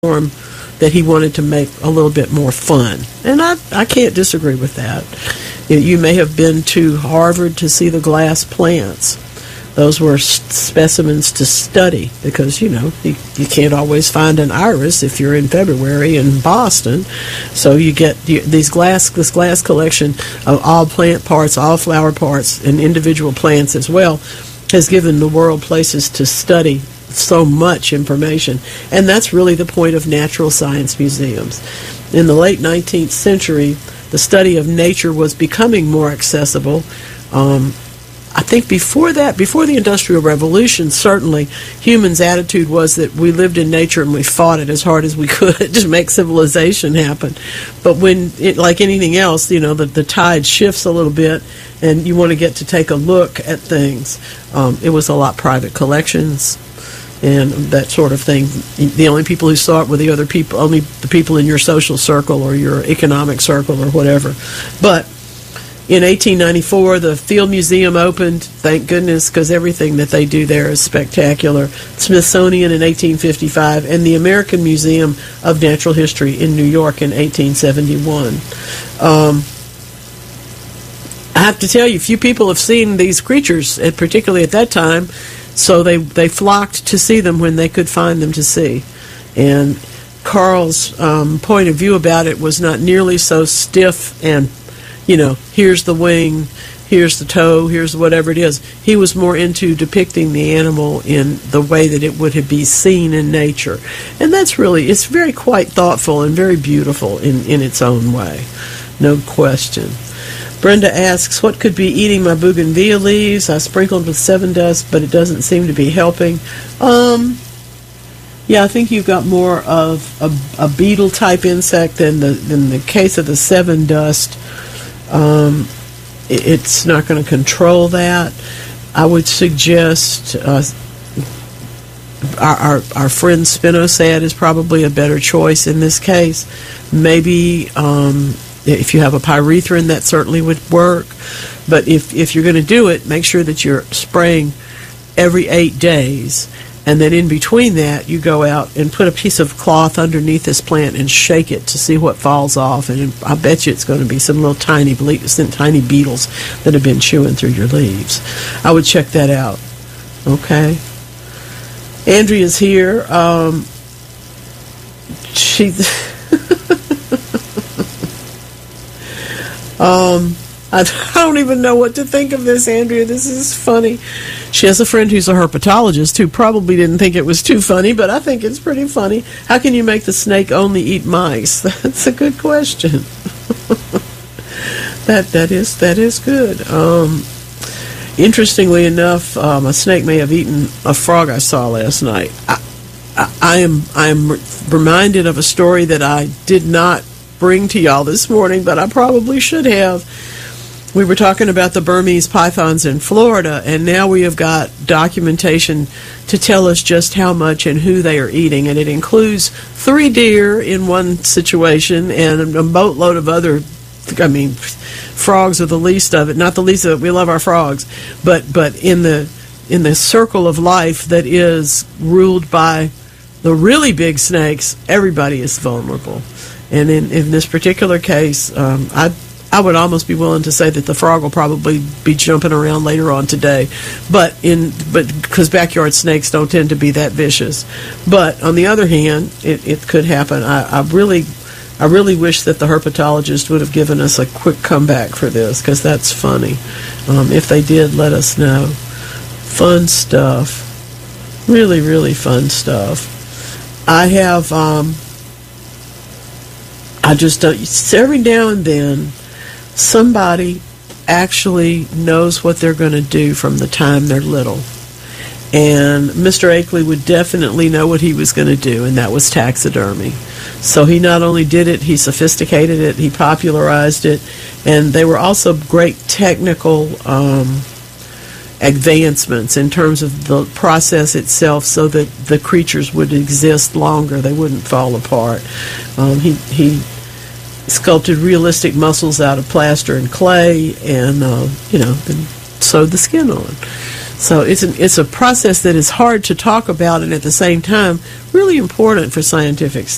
form that he wanted to make a little bit more fun. And I can't disagree with that. You may have been to Harvard to see the glass plants. Those were specimens to study because, you can't always find an iris if you're in February in Boston. So you get this glass collection of all plant parts, all flower parts, and individual plants as well has given the world places to study so much information. And that's really the point of natural science museums. In the late 19th century, the study of nature was becoming more accessible. I think before the Industrial Revolution, certainly humans' attitude was that we lived in nature and we fought it as hard as we could to make civilization happen. But like anything else, the tide shifts a little bit and you want to get to take a look at things. It was a lot private collections and that sort of thing. The only people who saw it were only the people in your social circle or your economic circle or whatever. But in 1894, the Field Museum opened, thank goodness, because everything that they do there is spectacular. Smithsonian in 1855, and the American Museum of Natural History in New York in 1871. I have to tell you, few people have seen these creatures, particularly at that time, so they flocked to see them when they could find them to see. And Carl's point of view about it was not nearly so stiff and here's the wing, here's the toe, here's whatever it is. He was more into depicting the animal in the way that it would be seen in nature. And it's very quite thoughtful and very beautiful in its own way. No question. Brenda asks, what could be eating my bougainvillea leaves? I sprinkled with seven dust, but it doesn't seem to be helping. Yeah, I think you've got more of a beetle-type insect than the case of the seven dust. It's not going to control that. I would suggest our friend spinosad is probably a better choice in this case. Maybe if you have a pyrethrin, that certainly would work. But if you're going to do it, make sure that you're spraying every 8 days. And then in between that, you go out and put a piece of cloth underneath this plant and shake it to see what falls off. And I bet you it's going to be some little tiny beetles that have been chewing through your leaves. I would check that out. Okay. Andrea's here. I don't even know what to think of this, Andrea. This is funny. She has a friend who's a herpetologist who probably didn't think it was too funny, but I think it's pretty funny. How can you make the snake only eat mice? That's a good question. That is good. Interestingly enough, a snake may have eaten a frog I saw last night. I am reminded of a story that I did not bring to y'all this morning, but I probably should have. We were talking about the Burmese pythons in Florida, and now we have got documentation to tell us just how much and who they are eating, and it includes 3 deer in one situation and a boatload of other, frogs are the least of it. Not the least of it, we love our frogs, but in the circle of life that is ruled by the really big snakes, everybody is vulnerable. And in this particular case, I would almost be willing to say that the frog will probably be jumping around later on today, but because backyard snakes don't tend to be that vicious. But on the other hand, it could happen. I really wish that the herpetologist would have given us a quick comeback for this, because that's funny. If they did, let us know. Fun stuff. Really, really fun stuff. I have. I just don't. Every now and then, somebody actually knows what they're going to do from the time they're little. And Mr. Akeley would definitely know what he was going to do, and that was taxidermy. So he not only did it, he sophisticated it, he popularized it, and they were also great technical advancements in terms of the process itself, so that the creatures would exist longer, they wouldn't fall apart. He sculpted realistic muscles out of plaster and clay, and then sewed the skin on. So it's a process that is hard to talk about, and at the same time really important for scientific study.